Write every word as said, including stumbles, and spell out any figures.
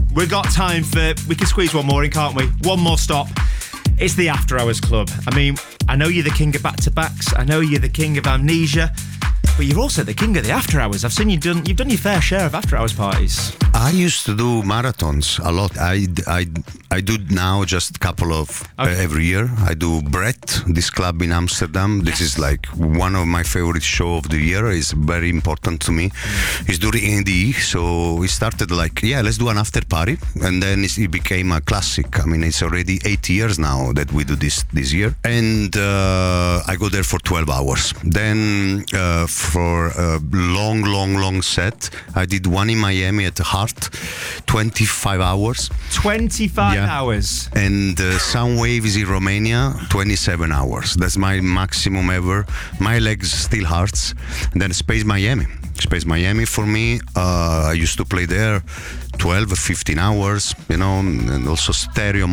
We've got time for... We can squeeze one more in, can't we? One more stop. It's the After Hours Club. I mean, I know you're the king of back-to-backs. I know you're the king of amnesia. But you're also the king of the after hours. I've seen you done. You've done your fair share of after hours parties. I used to do marathons a lot. I, I, I do now just a couple of Okay. uh, every year. I do Brett, this club in Amsterdam. This is like one of my favorite show of the year. It's very important to me. Mm. It's during N D E, so we started like, yeah, let's do an after party, and then it's, it became a classic. I mean, it's already eight years now that we do this this year, and uh, I go there for twelve hours. Then uh, for a long, long, long set, I did one in Miami at the Heart, twenty-five hours. twenty-five Yeah. hours. And uh, Soundwaves in Romania, twenty-seven hours. That's my maximum ever. My legs still hurts. And then Space Miami. Space Miami for me, uh, I used to play there twelve, fifteen hours, you know, and also stereo